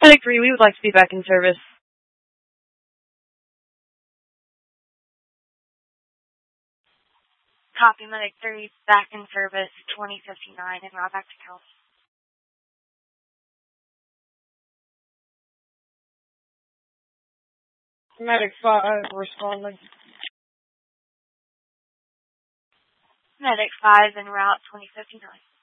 Medic 3, we would like to be back in service. Copy, Medic 3, back in service, 2059, and route back to County. Medic 5, responding. Medic 5, en route, 2059.